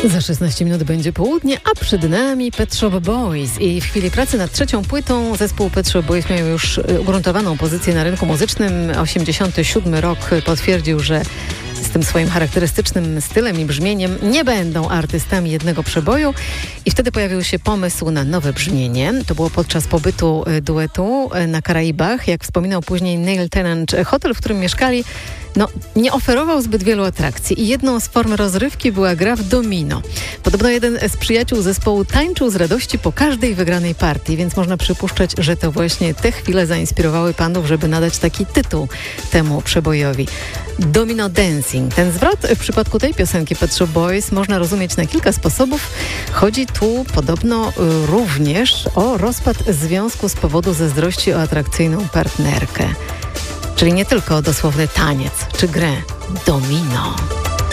Za 16 minut będzie południe, a przed nami Pet Shop Boys. I w chwili pracy nad trzecią płytą zespół Pet Shop Boys miał już ugruntowaną pozycję na rynku muzycznym. 87 rok potwierdził, że z tym swoim charakterystycznym stylem i brzmieniem nie będą artystami jednego przeboju. I wtedy pojawił się pomysł na nowe brzmienie. To było podczas pobytu duetu na Karaibach. Jak wspominał później Neil Tennant, hotel, w którym mieszkali, nie oferował zbyt wielu atrakcji i jedną z form rozrywki była gra w domino. Podobno jeden z przyjaciół zespołu tańczył z radości po każdej wygranej partii, więc można przypuszczać, że to właśnie te chwile zainspirowały panów, żeby nadać taki tytuł temu przebojowi. Domino Dancing. Ten zwrot w przypadku tej piosenki Pet Shop Boys można rozumieć na kilka sposobów. Chodzi tu podobno również o rozpad związku z powodu zazdrości o atrakcyjną partnerkę. Czyli nie tylko o dosłowny taniec czy grę domino.